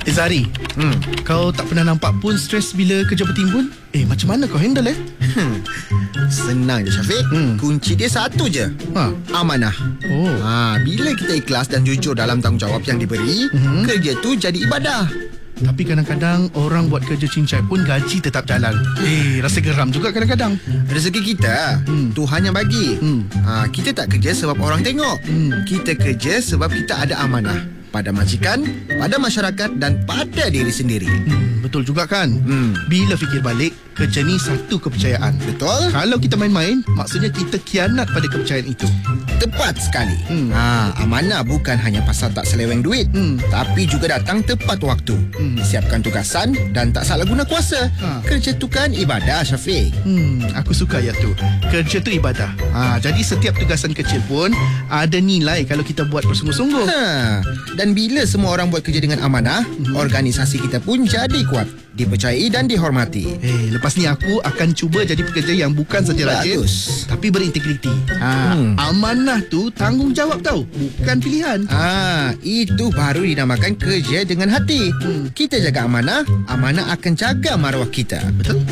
Zari, kau tak pernah nampak pun stres bila kerja bertimbun? Macam mana kau handle Senang je Syafiq. Kunci dia satu je. Amanah. Bila kita ikhlas dan jujur dalam tanggungjawab yang diberi, kerja tu jadi ibadah. Tapi kadang-kadang orang buat kerja cincai pun gaji tetap jalan. Rasa geram juga kadang-kadang. Rezeki kita Tuhan yang bagi. Kita tak kerja sebab orang tengok. Kita kerja sebab kita ada amanah pada majikan, pada masyarakat dan pada diri sendiri. Betul juga kan? Bila fikir balik, kerja ni satu kepercayaan. Betul. Kalau kita main-main, maksudnya kita khianat pada kepercayaan itu. Tepat sekali. Amanah bukan hanya pasal tak seleweng duit, tapi juga datang tepat waktu. Siapkan tugasan dan tak salah guna kuasa. Kerja tu kan ibadah, Syafiq. Aku suka ya tu. Kerja tu ibadah. Jadi setiap tugasan kecil pun ada nilai kalau kita buat bersungguh-sungguh. Dan bila semua orang buat kerja dengan amanah, organisasi kita pun jadi kuat, dipercayai dan dihormati. Lepas ni aku akan cuba jadi pekerja yang bukan saja rajin, tapi berintegriti. Amanah tu tanggungjawab tau, bukan pilihan. Itu baru dinamakan kerja dengan hati. Kita jaga amanah, amanah akan jaga maruah kita. Betul?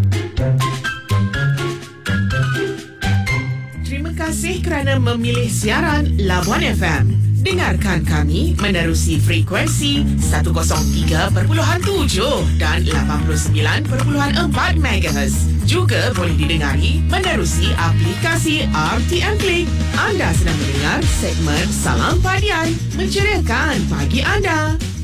Terima kasih kerana memilih siaran Labuan FM. Dengarkan kami menerusi frekuensi 103.7 dan 89.4 MHz. Juga boleh didengari menerusi aplikasi RTM Klik. Anda sedang mendengar segmen Salam Padian, menceriakan pagi anda.